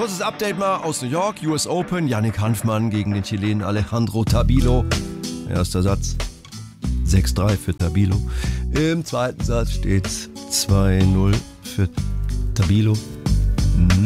Kurzes Update mal aus New York, US Open, Yannick Hanfmann gegen den Chilenen Alejandro Tabilo. Erster Satz, 6-3 für Tabilo. Im zweiten Satz steht 2-0 für Tabilo.